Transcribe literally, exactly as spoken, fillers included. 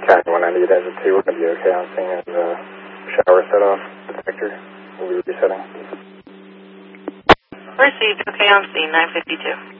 County one ninety-eight as a two, we're going to be okay on seeing the shower set off detector. We'll be resetting. Received, okay on scene, nine fifty-two.